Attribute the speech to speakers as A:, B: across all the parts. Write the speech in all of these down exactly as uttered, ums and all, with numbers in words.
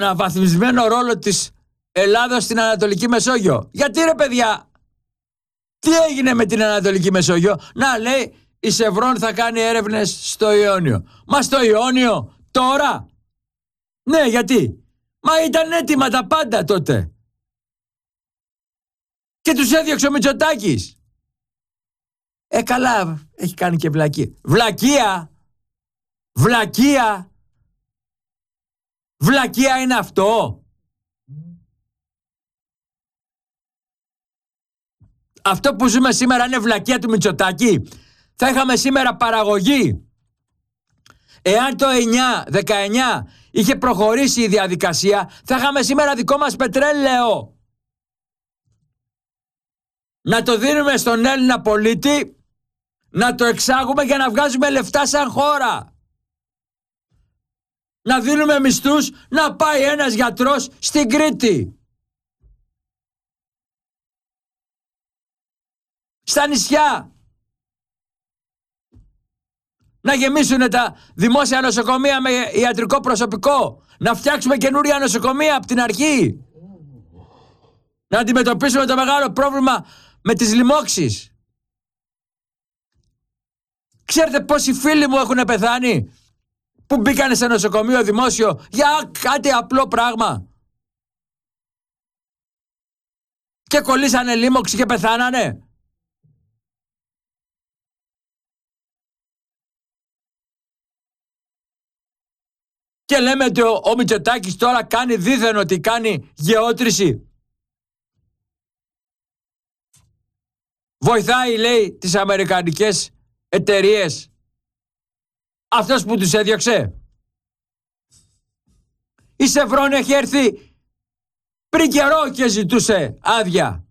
A: αναβαθμισμένο ρόλο της Ελλάδος στην Ανατολική Μεσόγειο. Γιατί ρε παιδιά, τι έγινε με την Ανατολική Μεσόγειο? Να, λέει, η Σεβρών θα κάνει έρευνες στο Ιόνιο. Μα στο Ιόνιο τώρα? Ναι, γιατί? Μα ήταν έτοιμα τα πάντα τότε. Και τους έδιωξε ο Μητσοτάκης. Ε, καλά, έχει κάνει και βλακία. Βλακία! Βλακία! Βλακία είναι αυτό? Αυτό που ζούμε σήμερα είναι βλακία του Μητσοτάκη? Θα είχαμε σήμερα παραγωγή. Εάν το εννιά δεκαεννιά είχε προχωρήσει η διαδικασία, θα είχαμε σήμερα δικό μας πετρέλαιο. Να το δίνουμε στον Έλληνα πολίτη, να το εξάγουμε για να βγάζουμε λεφτά σαν χώρα. Να δίνουμε μισθούς, να πάει ένας γιατρός στην Κρήτη. Στα νησιά. Να γεμίσουν τα δημόσια νοσοκομεία με ιατρικό προσωπικό. Να φτιάξουμε καινούρια νοσοκομεία από την αρχή. Να αντιμετωπίσουμε το μεγάλο πρόβλημα με τις λοιμώξεις. Ξέρετε πόσοι φίλοι μου έχουν πεθάνει που μπήκανε σε νοσοκομείο δημόσιο για κάτι απλό πράγμα και κολλήσανε λίμωξη και πεθάνανε? Και λέμε ότι ο, ο Μητσοτάκης τώρα κάνει δίθεν ότι κάνει γεώτρηση. Βοηθάει, λέει, τις αμερικανικές εταιρείες. Αυτός που τους έδιωξε. Η Σεβρών έχει έρθει πριν καιρό και ζητούσε άδεια.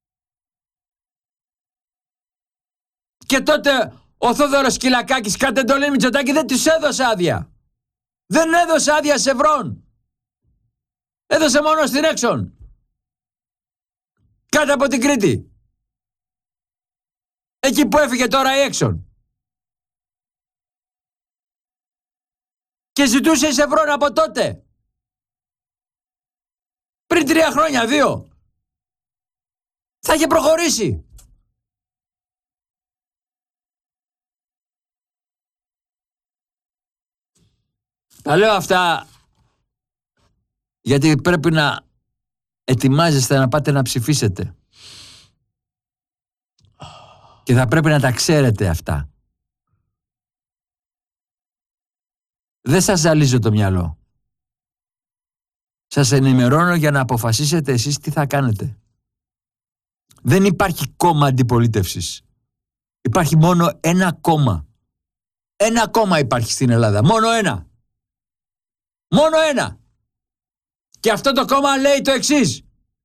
A: Και τότε ο Θόδωρος Κυλακάκης κατ' εντολή Μητσοτάκη δεν τους έδωσε άδεια. Δεν έδωσε άδεια Σεβρών. Έδωσε μόνο στην Exxon. Κάτω από την Κρήτη. Εκεί που έφυγε τώρα η Exxon. Και ζητούσε η Σεβρών από τότε. Πριν τρία χρόνια, δύο. Θα είχε προχωρήσει. Τα λέω αυτά γιατί πρέπει να ετοιμάζεστε να πάτε να ψηφίσετε. Και θα πρέπει να τα ξέρετε αυτά. Δεν σας ζαλίζω το μυαλό. Σας ενημερώνω για να αποφασίσετε εσείς τι θα κάνετε. Δεν υπάρχει κόμμα αντιπολίτευσης. Υπάρχει μόνο ένα κόμμα. Ένα κόμμα υπάρχει στην Ελλάδα. Μόνο ένα. Μόνο ένα. Και αυτό το κόμμα λέει το εξής.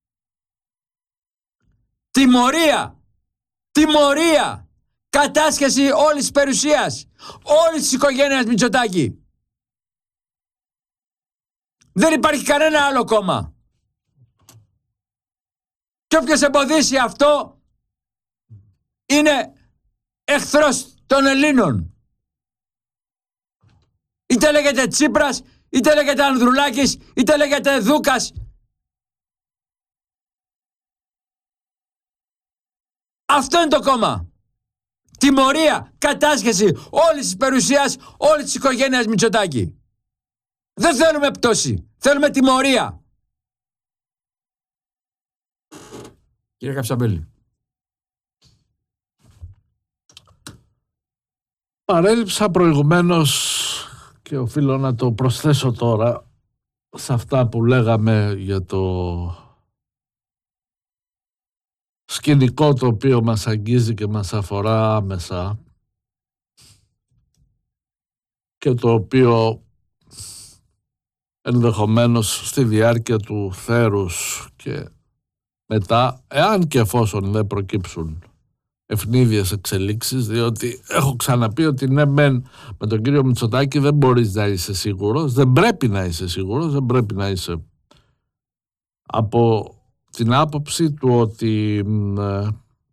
A: Τιμωρία. Τιμωρία. Κατάσχεση όλης της περιουσίας. Όλης της οικογένειας Μητσοτάκη. Δεν υπάρχει κανένα άλλο κόμμα. Και όποιος εμποδίσει αυτό είναι εχθρός των Ελλήνων. Είτε λέγεται Τσίπρας, είτε λέγεται Ανδρουλάκης, είτε λέγεται Δούκας. Αυτό είναι το κόμμα. Τιμωρία, κατάσχεση όλης της περιουσίας, όλης της οικογένειας Μητσοτάκη. Δεν θέλουμε πτώση. Θέλουμε τιμωρία. Κύριε Καψαμπέλη.
B: Παρέλειψα προηγουμένως και οφείλω να το προσθέσω τώρα σε αυτά που λέγαμε για το σκηνικό το οποίο μας αγγίζει και μας αφορά άμεσα και το οποίο ενδεχομένως στη διάρκεια του θέρους και μετά, εάν και εφόσον δεν προκύψουν ευνίδιες εξελίξεις, διότι έχω ξαναπεί ότι ναι μεν με τον κύριο Μητσοτάκη δεν μπορείς να είσαι σίγουρος, δεν πρέπει να είσαι σίγουρος, δεν πρέπει να είσαι, από την άποψη του ότι ε,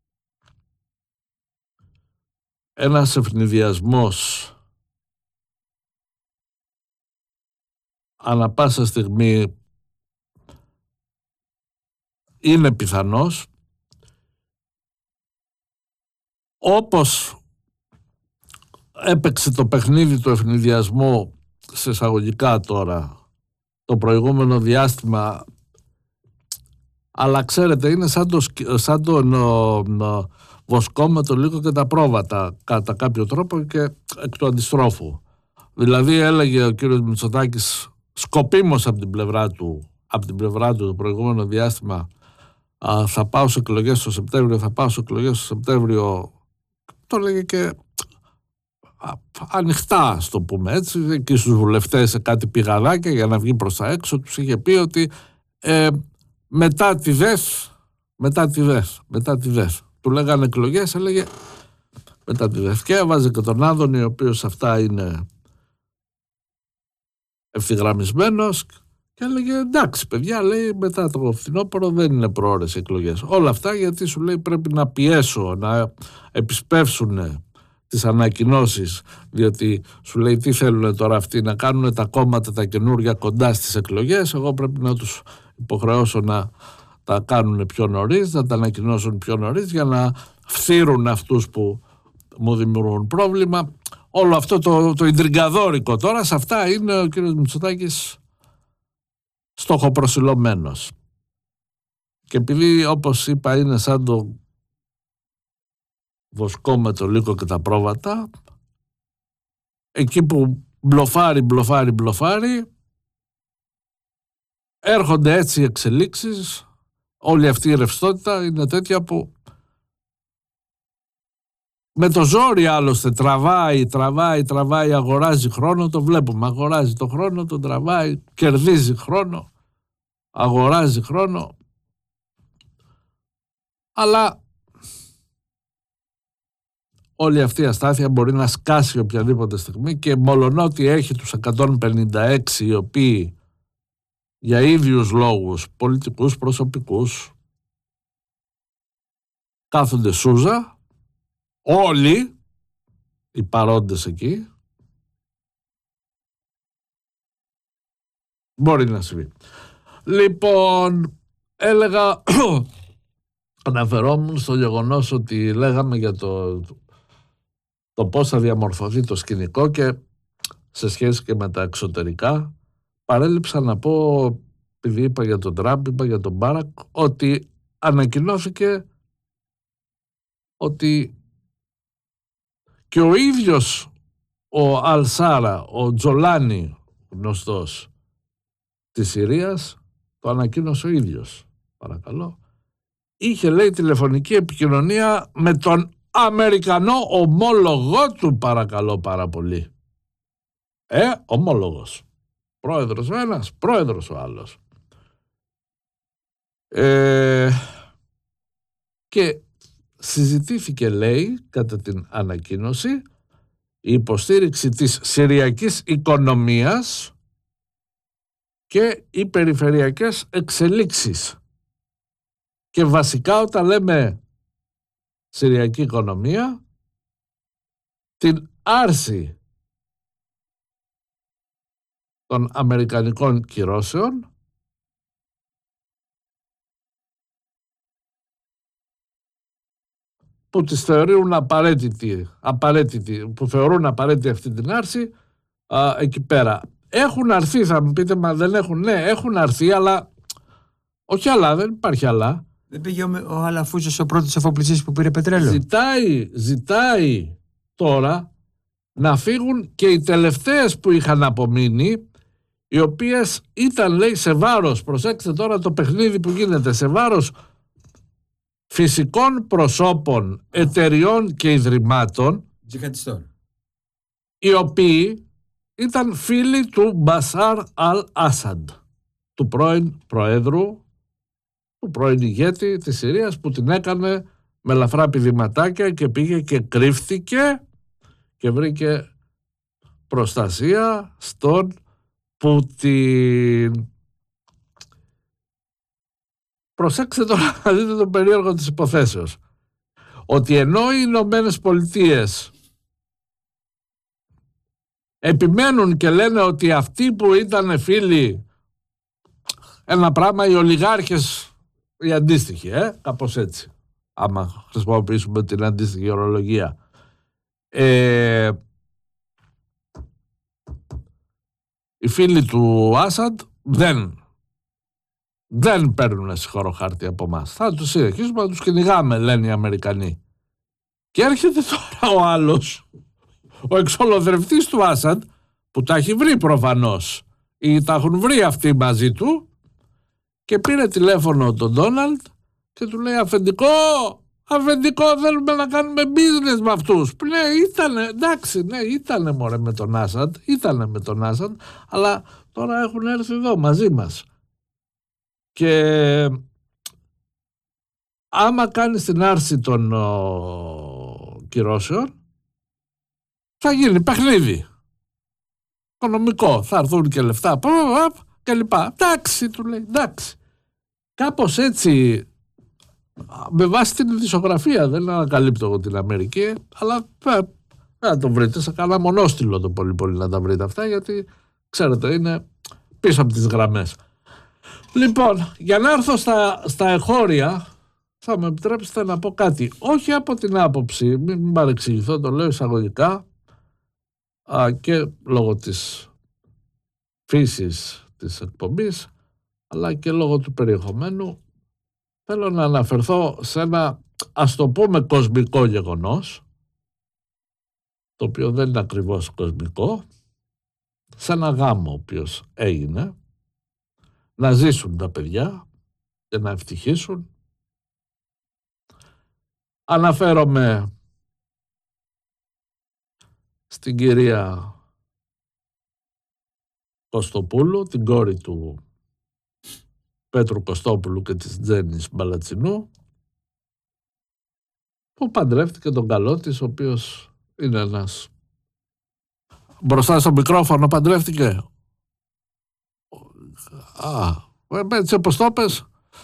B: ένας ευνηδιασμός ανά πάσα στιγμή είναι πιθανός, όπως έπαιξε το παιχνίδι του ευνηδιασμού σε εισαγωγικά τώρα το προηγούμενο διάστημα, αλλά ξέρετε είναι σαν το, σαν το νο, νο, βοσκόμετρο λίγο και τα πρόβατα κατά κάποιο τρόπο και εκ του αντιστρόφου. Δηλαδή έλεγε ο κύριος Μητσοτάκης σκοπίμως από την πλευρά του από την πλευρά του το προηγούμενο διάστημα, α, θα πάω σε εκλογές το Σεπτέμβριο, θα πάω σε εκλογές το Σεπτέμβριο, το λέγε και α, ανοιχτά, στο πούμε έτσι, και στους βουλευτές σε κάτι πηγαδάκια για να βγει προς τα έξω, τους είχε πει ότι ε, μετά τη ΔΕΘ, μετά τη ΔΕΘ, μετά τη ΔΕΘ, του λέγανε εκλογές, έλεγε μετά τη ΔΕΘ, και έβαζε και τον Άδωνη, ο οποίος αυτά είναι ευθυγραμμισμένος, και έλεγε εντάξει παιδιά, λέει, μετά το φθινόπωρο δεν είναι προώρες εκλογές. Όλα αυτά γιατί σου λέει πρέπει να πιέσω, να επισπεύσουν τις ανακοινώσεις, διότι σου λέει τι θέλουν τώρα αυτοί, να κάνουν τα κόμματα τα καινούργια κοντά στις εκλογές, εγώ πρέπει να τους υποχρεώσω να τα κάνουν πιο νωρίς, να τα ανακοινώσουν πιο νωρίς για να φθείρουν αυτούς που μου δημιουργούν πρόβλημα. Όλο αυτό το, το ιντριγκαδόρικο τώρα, σε αυτά είναι ο κύριος Μητσοτάκης στοχοπροσιλωμένος. Και επειδή όπως είπα είναι σαν το βοσκόμετρο λίγο και τα πρόβατα, εκεί που μπλοφάρει, μπλοφάρει, μπλοφάρει, έρχονται έτσι εξελίξεις, όλη αυτή η ρευστότητα είναι τέτοια που με το ζόρι άλλωστε τραβάει, τραβάει, τραβάει, αγοράζει χρόνο, το βλέπουμε, αγοράζει το χρόνο, τον τραβάει, κερδίζει χρόνο, αγοράζει χρόνο, αλλά όλη αυτή η αστάθεια μπορεί να σκάσει οποιαδήποτε στιγμή, και μολονότι έχει τους εκατόν πενήντα έξι οι οποίοι για ίδιους λόγους, πολιτικούς, προσωπικούς, κάθονται σούζα, όλοι οι παρόντες εκεί, μπορεί να συμβεί. Λοιπόν, έλεγα, αναφερόμουν στο γεγονός ότι λέγαμε για το, το πώς θα διαμορφωθεί το σκηνικό και σε σχέση και με τα εξωτερικά. Παρέλειψα να πω, επειδή είπα για τον Τραμπ, είπα για τον Μπάρακ, ότι ανακοινώθηκε ότι και ο ίδιος ο Αλσάρα, ο Τζολάνι, γνωστός της Συρίας, το ανακοίνωσε ο ίδιος, παρακαλώ, είχε λέει τηλεφωνική επικοινωνία με τον Αμερικανό ομόλογό του, παρακαλώ πάρα πολύ. Ε, ομόλογος. Πρόεδρος ο ένας, πρόεδρος ο άλλος. Ε, και συζητήθηκε, λέει, κατά την ανακοίνωση, η υποστήριξη της συριακής οικονομίας και οι περιφερειακές εξελίξεις. Και βασικά όταν λέμε συριακή οικονομία, την άρση των αμερικανικών κυρώσεων, που τις θεωρούν απαραίτητη, απαραίτητη, που θεωρούν απαραίτητη αυτή την άρση, α, εκεί πέρα. Έχουν αρθεί, θα μου πείτε, μα δεν έχουν, ναι, έχουν αρθεί, αλλά όχι άλλα, δεν υπάρχει άλλα.
A: Δεν πήγε ο, ο Αλαφούζος ο πρώτος εφοπλιστής που πήρε πετρέλαιο.
B: Ζητάει, ζητάει τώρα να φύγουν και οι τελευταίες που είχαν απομείνει, οι οποίες ήταν, λέει, σε βάρος, προσέξτε τώρα το παιχνίδι που γίνεται, σε βάρος φυσικών προσώπων, εταιριών και ιδρυμάτων,
A: τζιχαντιστών,
B: οι οποίοι ήταν φίλοι του Μπασάρ Αλ Άσαντ, του πρώην Προέδρου, του πρώην ηγέτη της Συρίας, που την έκανε με ελαφρά πηδηματάκια και πήγε και κρύφτηκε και βρήκε προστασία στον Πούτιν. Προσέξτε τώρα να δείτε το περίεργο της υποθέσεως. Ότι ενώ οι Ηνωμένες Πολιτείες επιμένουν και λένε ότι αυτοί που ήταν φίλοι, ένα πράγμα, οι ολιγάρχες η αντίστοιχη, ε, κάπως έτσι, άμα χρησιμοποιήσουμε την αντίστοιχη ορολογία. Ε, οι φίλοι του Άσαντ δεν, δεν παίρνουν συγχωροχάρτη από εμάς. Θα τους συνεχίσουμε να τους κυνηγάμε, λένε οι Αμερικανοί. Και έρχεται τώρα ο άλλος, ο εξολοθρευτής του Άσαντ, που τα έχει βρει προφανώς, ή τα έχουν βρει αυτοί μαζί του, και πήρε τηλέφωνο τον Ντόναλντ και του λέει, αφεντικό, αφεντικό, θέλουμε να κάνουμε business με αυτούς. Ναι, ήτανε, εντάξει, ναι, ήτανε μωρέ με τον Άσαντ, ήτανε με τον Άσαντ, αλλά τώρα έχουν έρθει εδώ μαζί μας. Και άμα κάνεις την άρση των ο, κυρώσεων, θα γίνει παιχνίδι. Οικονομικό, θα έρθουν και λεφτά και λοιπά. Εντάξει, του λέει, εντάξει. Κάπως έτσι, με βάση την ειδησιογραφία, δεν ανακαλύπτω εγώ την Αμερική, αλλά δεν το βρείτε, σε κανένα μονόστιλο το πολύ πολύ να τα βρείτε αυτά, γιατί ξέρετε είναι πίσω από τις γραμμές. Λοιπόν, για να έρθω στα, στα εχώρια, θα με επιτρέψετε να πω κάτι. Όχι από την άποψη, μην παρεξηγηθώ, το λέω εισαγωγικά, α, και λόγω της φύσης της εκπομπής, αλλά και λόγω του περιεχομένου, θέλω να αναφερθώ σε ένα, ας το πούμε, κοσμικό γεγονός, το οποίο δεν είναι ακριβώς κοσμικό, σε ένα γάμο ο οποίος έγινε, να ζήσουν τα παιδιά και να ευτυχήσουν. Αναφέρομαι στην κυρία Κωστοπούλου, την κόρη του Πέτρου Κωστόπουλου και της Τζέννης Μπαλατσινού, που παντρεύτηκε τον καλό της, ο οποίος είναι ένας... Μπροστά στο μικρόφωνο παντρεύτηκε. Α, έτσι όπως το πες,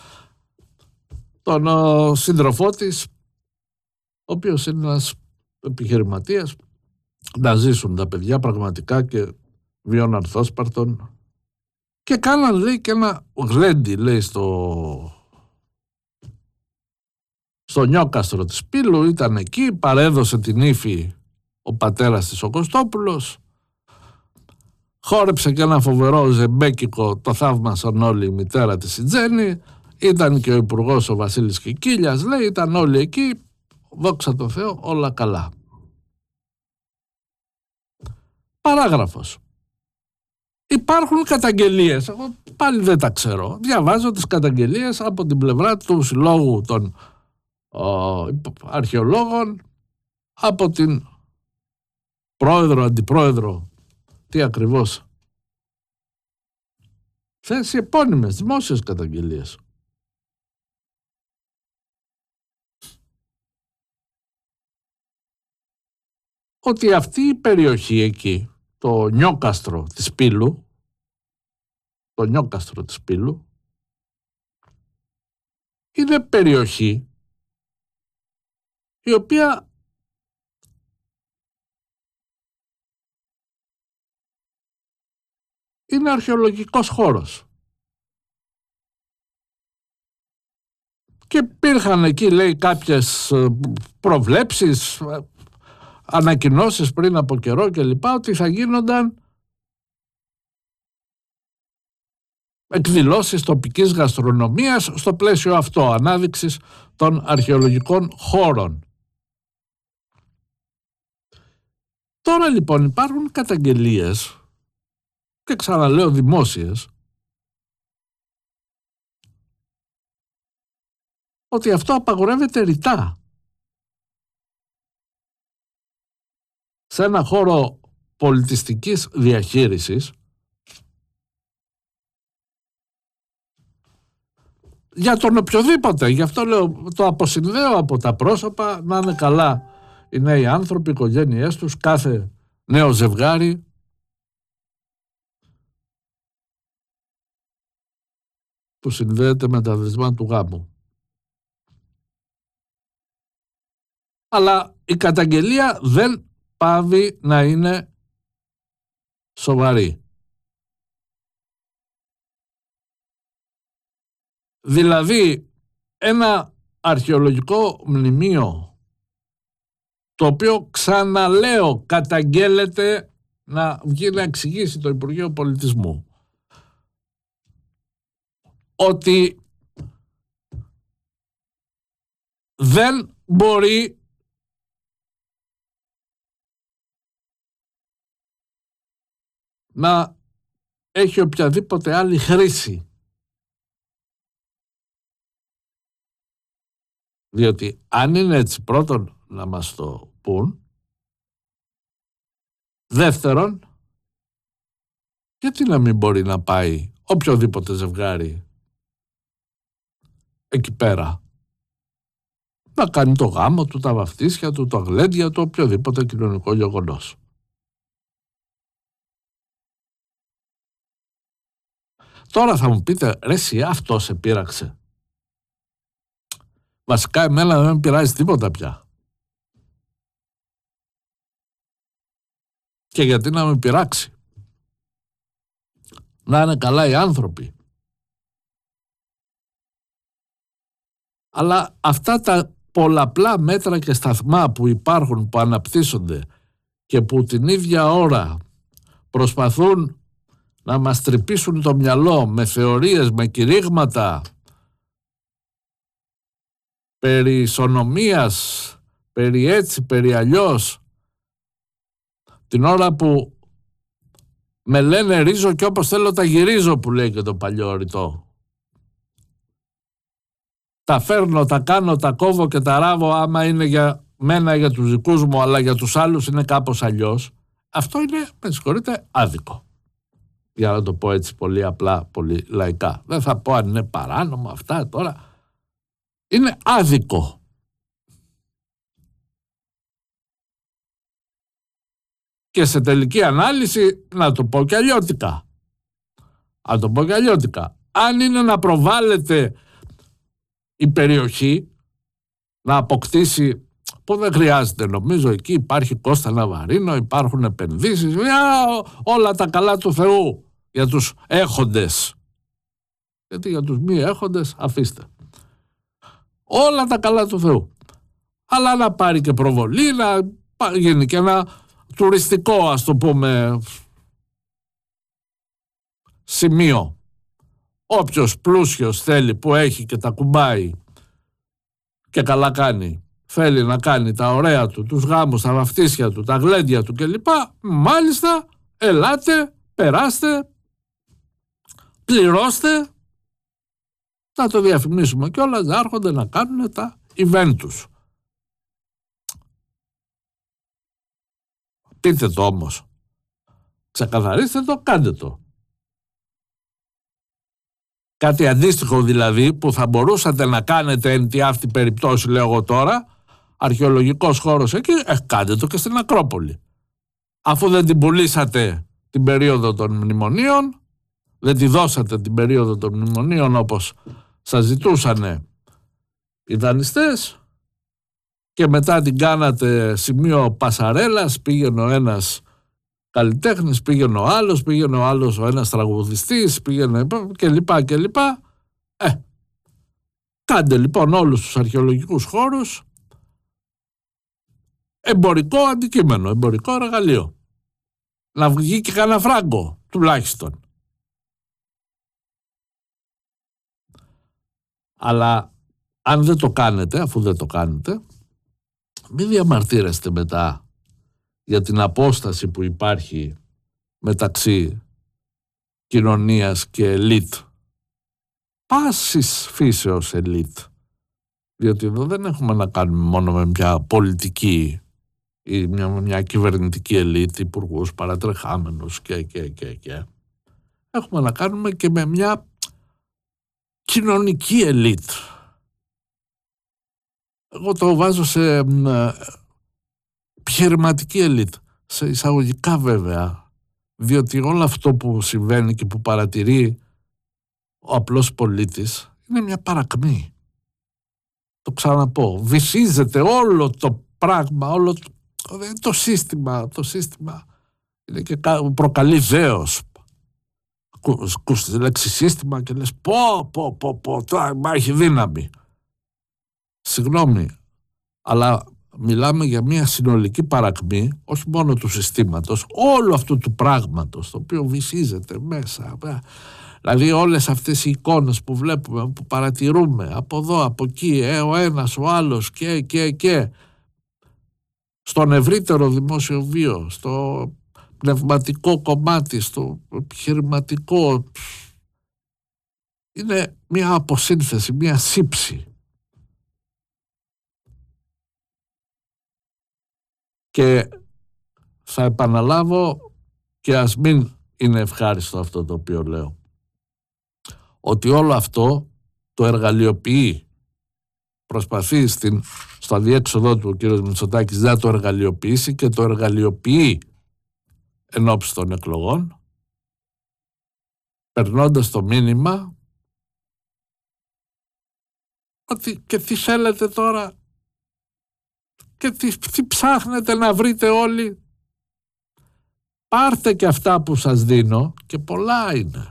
B: τον ο, σύντροφό της, ο οποίος είναι ένας επιχειρηματίας, να ζήσουν τα παιδιά πραγματικά και βιώναν αρθόσπαρτον. Και κάναν, λέει, και ένα γλέντι, λέει, στο, στο νιόκαστρο της Πύλου, ήταν εκεί, παρέδωσε την ύφη ο πατέρας της ο Κωστόπουλος, χόρεψε και ένα φοβερό ζεμπέκικο, το θαύμασαν όλοι, η μητέρα της η Τζέννη, ήταν και ο υπουργός ο Βασίλης Κικίλιας, λέει, ήταν όλοι εκεί, δόξα τω Θεώ, όλα καλά. Παράγραφος. Υπάρχουν καταγγελίες, εγώ πάλι δεν τα ξέρω, διαβάζω τις καταγγελίες από την πλευρά του Συλλόγου των ο, Αρχαιολόγων, από την πρόεδρο, αντιπρόεδρο, τι ακριβώς, θέσει επώνυμες, δημόσιες καταγγελίες. Ότι αυτή η περιοχή εκεί, το νιόκαστρο της Πύλου, το νιόκαστρο της Πύλου, είναι περιοχή η οποία είναι αρχαιολογικός χώρος. Και υπήρχαν εκεί, λέει, κάποιες προβλέψεις, ανακοινώσεις πριν από καιρό και λοιπά, ότι θα γίνονταν εκδηλώσεις τοπικής γαστρονομίας στο πλαίσιο αυτό, ανάδειξης των αρχαιολογικών χώρων. Τώρα λοιπόν υπάρχουν καταγγελίες, και ξαναλέω δημόσιες, ότι αυτό απαγορεύεται ρητά. Σε ένα χώρο πολιτιστικής διαχείρισης, για τον οποιοδήποτε, γι' αυτό λέω, το αποσυνδέω από τα πρόσωπα, να είναι καλά οι νέοι άνθρωποι, οι οικογένειές τους, κάθε νέο ζευγάρι, που συνδέεται με τα δεσμά του γάμου. Αλλά η καταγγελία δεν πάβει να είναι σοβαρή. Δηλαδή, ένα αρχαιολογικό μνημείο, το οποίο, ξαναλέω, καταγγέλλεται να βγει να εξηγήσει το Υπουργείο Πολιτισμού ότι δεν μπορεί να έχει οποιαδήποτε άλλη χρήση. Διότι αν είναι έτσι, πρώτον να μας το πούν, δεύτερον, γιατί να μην μπορεί να πάει οποιοδήποτε ζευγάρι εκεί πέρα να κάνει το γάμο του, τα βαφτίσια του, τα γλέντια του, οποιοδήποτε κοινωνικό γεγονός. Τώρα θα μου πείτε, ρε εσύ, αυτό σε πείραξε? Βασικά εμένα δεν με πειράζει τίποτα πια. Και γιατί να με πειράξει? Να είναι καλά οι άνθρωποι. Αλλά αυτά τα πολλαπλά μέτρα και σταθμά που υπάρχουν, που αναπτύσσονται και που την ίδια ώρα προσπαθούν να μας τρυπήσουν το μυαλό με θεωρίες, με κηρύγματα περί ισονομίας, περί έτσι, περί αλλιώς, την ώρα που με λένε ρίζω και όπως θέλω τα γυρίζω, που λέει και το παλιό ρητό. Τα φέρνω, τα κάνω, τα κόβω και τα ράβω, άμα είναι για μένα, για τους δικούς μου, αλλά για τους άλλους είναι κάπως αλλιώς. Αυτό είναι, με συγχωρείτε, άδικο. Για να το πω έτσι πολύ απλά, πολύ λαϊκά. Δεν θα πω αν είναι παράνομο αυτά τώρα. Είναι άδικο. Και σε τελική ανάλυση, να το πω και αλλιώτικα. Να το πω και αλλιώτικα. Αν είναι να προβάλλεται η περιοχή, να αποκτήσει, που δεν χρειάζεται, νομίζω εκεί υπάρχει Κώστα Ναβαρίνο, υπάρχουν επενδύσεις, όλα τα καλά του Θεού για τους έχοντες. Γιατί για τους μη έχοντες αφήστε. Όλα τα καλά του Θεού. Αλλά να πάρει και προβολή, να γίνει και ένα τουριστικό, ας το πούμε, σημείο. Όποιος πλούσιος θέλει, που έχει και τα κουμπάει και καλά κάνει, θέλει να κάνει τα ωραία του, τους γάμους, τα βαφτίσια του, τα γλέντια του κλπ. Μάλιστα, ελάτε, περάστε, πληρώστε, να το διαφημίσουμε κιόλας, να έρχονται να κάνουν τα event τους. Πείτε το όμως. Ξεκαθαρίστε το, κάντε το. Κάτι αντίστοιχο δηλαδή που θα μπορούσατε να κάνετε εν τη αυτή περιπτώσει, λέω εγώ τώρα, αρχαιολογικός χώρος εκεί, ε, κάντε το και στην Ακρόπολη. Αφού δεν την πουλήσατε την περίοδο των μνημονίων, δεν τη δώσατε την περίοδο των μνημονίων όπως σας ζητούσανε οι δανειστές, και μετά την κάνατε σημείο πασαρέλας, πήγαινε ο ένας καλλιτέχνης, πήγαινε ο άλλος, πήγαινε ο άλλος ο ένας τραγουδιστής, πήγαινε και λοιπά και λοιπά. Ε, κάντε λοιπόν όλους τους αρχαιολογικούς χώρους εμπορικό αντικείμενο, εμπορικό εργαλείο. Να βγει και κανένα φράγκο, τουλάχιστον. Αλλά αν δεν το κάνετε, αφού δεν το κάνετε, μην διαμαρτύρεστε μετά για την απόσταση που υπάρχει μεταξύ κοινωνίας και ελίτ. Πάσης φύσεως ελίτ. Διότι εδώ δεν έχουμε να κάνουμε μόνο με μια πολιτική ή μια, μια κυβερνητική ελίτ, υπουργούς, παρατρεχάμενους και, και, και, και. Έχουμε να κάνουμε και με μια κοινωνική ελίτ. Εγώ το βάζω σε επιχειρηματική ελίτ, σε εισαγωγικά βέβαια, διότι όλο αυτό που συμβαίνει και που παρατηρεί ο απλός πολίτης είναι μια παρακμή. Το ξαναπώ, βυθίζεται όλο το πράγμα, όλο το, το σύστημα, το σύστημα είναι και προκαλεί δέος. Ακούς τη λέξη σύστημα και λες πω πω πω πω, τώρα έχει δύναμη. Συγγνώμη, αλλά μιλάμε για μια συνολική παρακμή, όχι μόνο του συστήματος, όλου αυτού του πράγματος, το οποίο βυσίζεται μέσα. Δηλαδή όλες αυτές οι εικόνες που βλέπουμε, που παρατηρούμε, από εδώ, από εκεί, ε, ο ένας, ο άλλος και, και, και, στον ευρύτερο δημόσιο βίο, στο πνευματικό κομμάτι, στο επιχειρηματικό, είναι μια αποσύνθεση, μια σύψη. Και θα επαναλάβω, και ας μην είναι ευχάριστο αυτό το οποίο λέω, ότι όλο αυτό το εργαλειοποιεί, προσπαθεί στην, στο αδιέξοδό του ο κύριος Μητσοτάκης να το εργαλειοποιήσει και το εργαλειοποιεί ενόψει των εκλογών, περνώντας το μήνυμα ότι και τι θέλετε τώρα και τι, τι ψάχνετε να βρείτε όλοι, πάρτε και αυτά που σας δίνω, και πολλά είναι.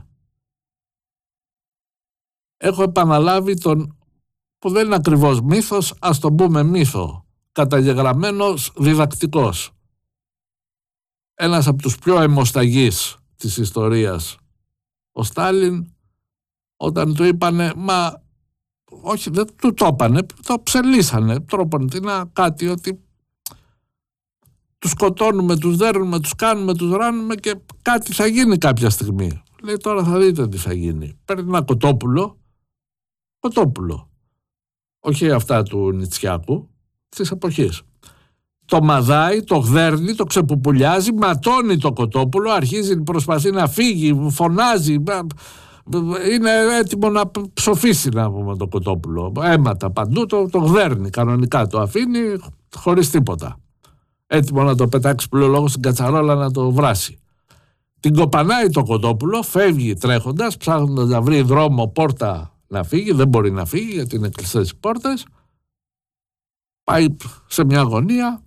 B: Έχω επαναλάβει τον, που δεν είναι ακριβώς μύθος, ας τον πούμε μύθο, καταγεγραμμένος διδακτικός. Ένας από τους πιο αιμοσταγείς της ιστορίας, ο Στάλιν, όταν του είπανε, μα όχι, δεν του το είπανε, το ψελίσανε τρόπον τίνα κάτι, ότι τους σκοτώνουμε, τους δέρνουμε, τους κάνουμε, τους ράνουμε και κάτι θα γίνει κάποια στιγμή. Λέει, τώρα θα δείτε τι θα γίνει. Παίρνει ένα κοτόπουλο, κοτόπουλο, όχι αυτά του Νητσιάκου, της εποχής. Το μαδάει, το γδέρνει, το ξεπουπουλιάζει, ματώνει το κοτόπουλο, αρχίζει, προσπαθεί να φύγει, φωνάζει, είναι έτοιμο να ψοφήσει, να πούμε, το κοτόπουλο. Αίματα παντού, το, το γδέρνει κανονικά, το αφήνει χωρίς τίποτα. Έτοιμο να το πετάξει πλειολόγο στην κατσαρόλα να το βράσει. Την κοπανάει το κοτόπουλο, φεύγει τρέχοντας, ψάχνοντας να βρει δρόμο, πόρτα να φύγει, δεν μπορεί να φύγει γιατί είναι κλειστές οι πόρτες. Πάει σε μια γωνία,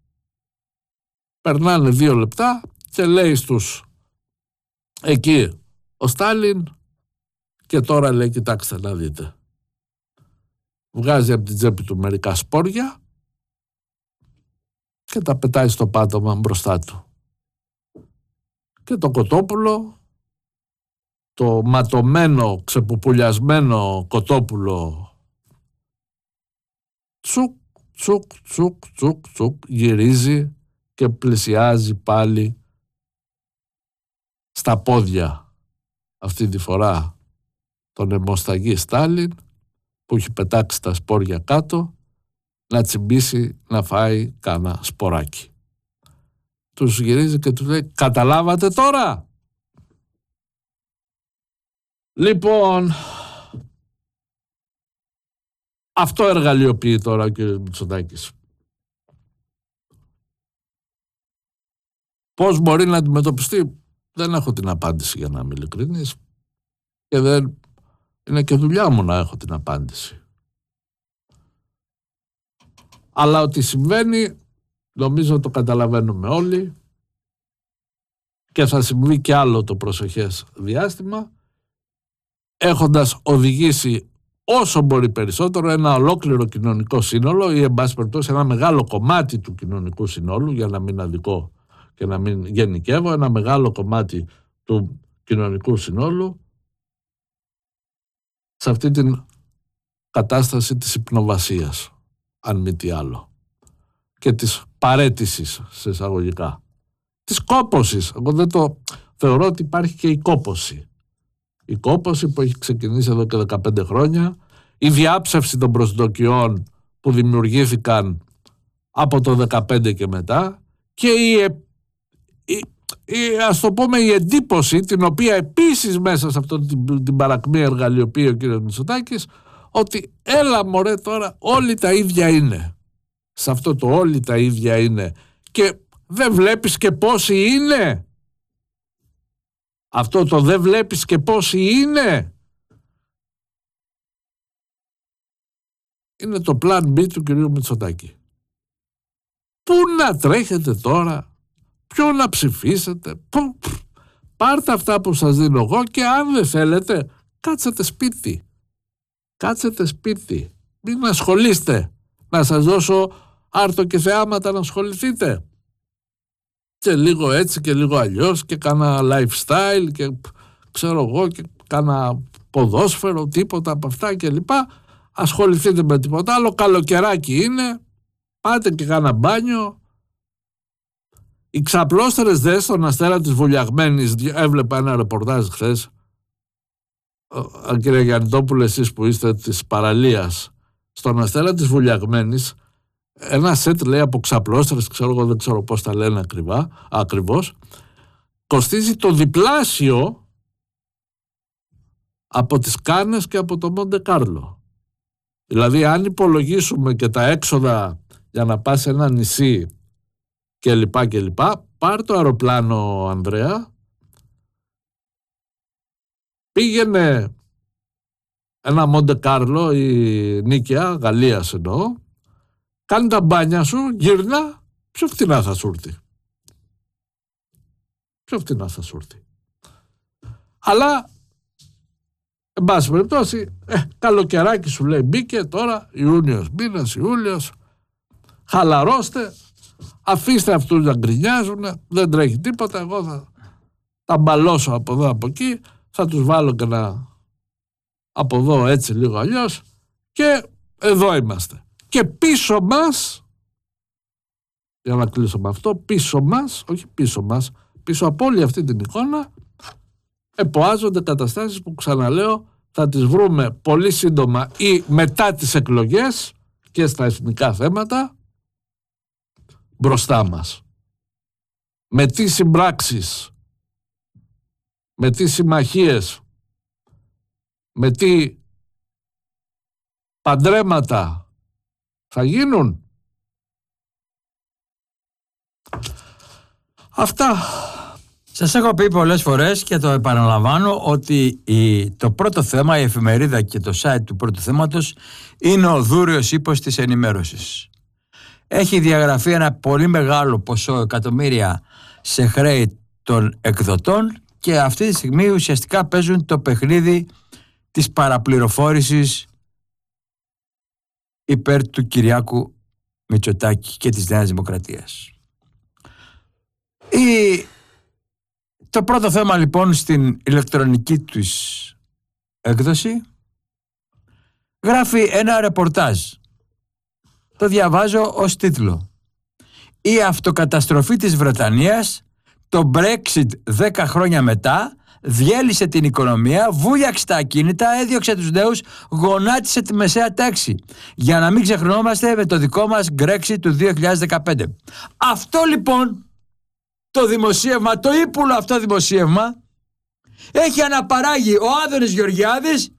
B: περνάνε δύο λεπτά και λέει στους εκεί ο Στάλιν, και τώρα λέει, κοιτάξτε να δείτε. Βγάζει από την τσέπη του μερικά σπόρια και τα πετάει στο πάτωμα μπροστά του. Και το κοτόπουλο, το ματωμένο, ξεπουπουλιασμένο κοτόπουλο, τσουκ, τσουκ, τσουκ, τσουκ, τσουκ, γυρίζει και πλησιάζει πάλι στα πόδια, αυτή τη φορά τον αιμοσταγή Στάλιν, που έχει πετάξει τα σπόρια κάτω, να τσιμπήσει να φάει κάνα σποράκι. Τους γυρίζει και τους λέει, καταλάβατε τώρα? Λοιπόν, αυτό εργαλειοποιεί τώρα ο κ. Μητσοτάκης. Πώς μπορεί να αντιμετωπιστεί? Δεν έχω την απάντηση, για να είμαι ειλικρινής, και δεν είναι και δουλειά μου να έχω την απάντηση. Αλλά ότι συμβαίνει, νομίζω το καταλαβαίνουμε όλοι, και θα συμβεί και άλλο το προσεχές διάστημα, έχοντας οδηγήσει όσο μπορεί περισσότερο ένα ολόκληρο κοινωνικό σύνολο, ή εν πάση περιπτώσει ένα μεγάλο κομμάτι του κοινωνικού συνόλου, για να μην αδικώ και να μην γενικεύω, ένα μεγάλο κομμάτι του κοινωνικού συνόλου σε αυτή την κατάσταση της υπνοβασίας, αν μη τι άλλο, και της παρέτησης, σε εισαγωγικά, της κόπωσης. Εγώ δεν το θεωρώ ότι υπάρχει και η κόποση. Η κόποση που έχει ξεκινήσει εδώ και δεκαπέντε χρόνια, η διάψευση των προσδοκιών που δημιουργήθηκαν από το δεκαπέντε και μετά, και η, η, η, ας το πούμε, η εντύπωση, την οποία επίσης μέσα σε αυτή την, την παρακμή εργαλειοποιεί ο κ. Μητσοτάκης, ότι έλα μωρέ τώρα, όλοι τα ίδια είναι. Σε αυτό το όλοι τα ίδια είναι, και δεν βλέπεις και πόσοι είναι. Αυτό το δεν βλέπεις και πόσοι είναι, είναι το plan B του κυρίου Μητσοτάκη. Πού να τρέχετε τώρα, ποιο να ψηφίσετε, που, πάρτε αυτά που σας δίνω εγώ, και αν δεν θέλετε κάτσετε σπίτι. Κάτσετε σπίτι. Μην ασχολείστε. Να σας δώσω άρτο και θεάματα να ασχοληθείτε. Και λίγο έτσι και λίγο αλλιώς και κάνα lifestyle και ξέρω εγώ και κάνα ποδόσφαιρο, τίποτα από αυτά και λοιπά. Ασχοληθείτε με τίποτα άλλο. Καλοκαιράκι είναι. Πάτε και κάνα μπάνιο. Οι ξαπλώστερες δε στον Αστέρα της Βουλιαγμένης, έβλεπα ένα ρεπορτάζ χθες. Κύριε Γιαννητόπουλε, εσείς που είστε της παραλίας, στον Αστέρα της Βουλιαγμένης, ένα σετ λέει από ξαπλώστερες, ξέρω εγώ, δεν ξέρω πώς τα λένε ακριβά, ακριβώς, κοστίζει το διπλάσιο από τις Κάνες και από το Μοντε Κάρλο. Δηλαδή αν υπολογίσουμε και τα έξοδα για να πας σε ένα νησί και λοιπά και λοιπά, πάρ' το αεροπλάνο, Ανδρέα, πήγαινε ένα Μοντε Κάρλο ή Νίκαια, Γαλλίας εννοώ, κάνει τα μπάνια σου, γύρνα, πιο φτηνά θα σου έρθει. Πιο φτηνά θα σου έρθει. Αλλά, εν πάση περιπτώσει, ε, καλοκαιράκι σου λέει μπήκε τώρα, Ιούνιος μήνας, Ιούλιος, χαλαρώστε, αφήστε αυτούς να γκρινιάζουν, δεν τρέχει τίποτα, εγώ θα τα μπαλώσω από εδώ από εκεί, θα τους βάλω και να από εδώ έτσι λίγο αλλιώς και εδώ είμαστε. Και πίσω μας, για να κλείσω με αυτό, πίσω μας, όχι πίσω μας, πίσω από όλη αυτή την εικόνα εποάζονται καταστάσεις που, ξαναλέω, θα τις βρούμε πολύ σύντομα ή μετά τις εκλογές και στα εθνικά θέματα μπροστά μας. Με τι συμπράξεις, με τι συμμαχίες, με τι παντρέματα θα γίνουν. Αυτά.
A: Σας έχω πει πολλές φορές και το επαναλαμβάνω ότι η, το πρώτο θέμα, η εφημερίδα και το site του πρώτου θέματος είναι ο δούριος ύπος της ενημέρωσης. Έχει διαγραφεί ένα πολύ μεγάλο ποσό, εκατομμύρια, σε χρέη των εκδοτών και αυτή τη στιγμή ουσιαστικά παίζουν το παιχνίδι της παραπληροφόρησης υπέρ του Κυριάκου Μητσοτάκη και της Νέας Δημοκρατίας. Η... Το πρώτο θέμα λοιπόν στην ηλεκτρονική τους έκδοση γράφει ένα ρεπορτάζ. Το διαβάζω ως τίτλο. Η αυτοκαταστροφή της Βρετανίας, το Brexit δέκα χρόνια μετά, διέλυσε την οικονομία, βούλιαξε τα ακίνητα, έδιωξε τους νέους, γονάτισε τη μεσαία τάξη. Για να μην ξεχνόμαστε με το δικό μας Brexit του δύο χιλιάδες δεκαπέντε. Αυτό λοιπόν το δημοσίευμα, το ύπουλο αυτό δημοσίευμα, έχει αναπαράγει ο Άδωνης Γεωργιάδης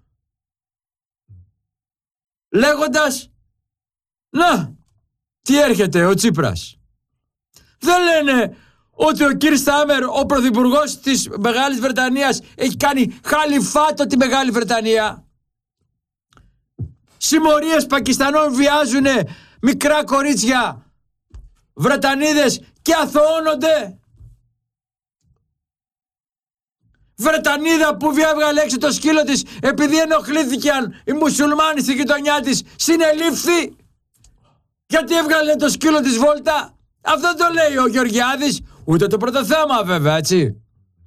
A: λέγοντας να, τι έρχεται ο Τσίπρας. Δεν λένε ότι ο Κιρ Στάμερ, ο πρωθυπουργός της Μεγάλης Βρετανίας, έχει κάνει χαλιφάτο τη Μεγάλη Βρετανία. Συμμορίες Πακιστανών βιάζουν μικρά κορίτσια Βρετανίδες και αθωώνονται. Βρετανίδα που έβγαλε έξω το σκύλο της επειδή ενοχλήθηκαν οι μουσουλμάνοι στη γειτονιά της, συνελήφθη γιατί έβγαλε το σκύλο της βόλτα. Αυτό το λέει ο Γεωργιάδης. Ούτε το πρώτο θέμα βέβαια, έτσι.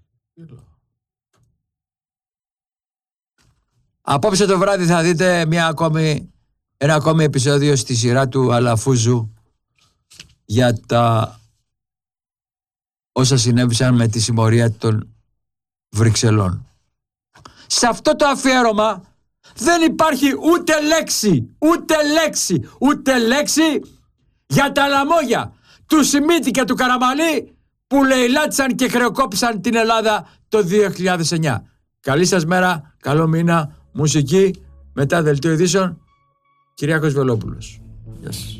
A: Απόψε το βράδυ θα δείτε μια ακόμη, ένα ακόμη επεισόδιο στη σειρά του Αλαφούζου για τα όσα συνέβησαν με τη συμμορία των Βρυξελών. Σε αυτό το αφιέρωμα δεν υπάρχει ούτε λέξη, ούτε λέξη, ούτε λέξη για τα λαμόγια του Σιμίτη και του Καραμανλή που λαιλάτισαν και χρεοκόπησαν την Ελλάδα το δύο χιλιάδες εννιά. Καλή σας μέρα, καλό μήνα, μουσική, μετά δελτίο ειδήσεων, Κυριάκος Βελόπουλος. Γεια σας.